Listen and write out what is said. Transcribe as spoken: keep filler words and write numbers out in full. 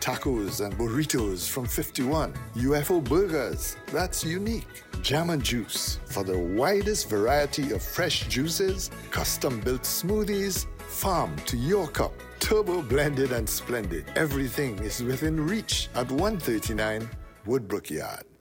Tacos and burritos from fifty-one. U F O Burgers, that's unique. Jam and Juice, for the widest variety of fresh juices, custom-built smoothies, farm to your cup. Turbo blended and splendid. Everything is within reach at one thirty-nine Woodbrook Yard.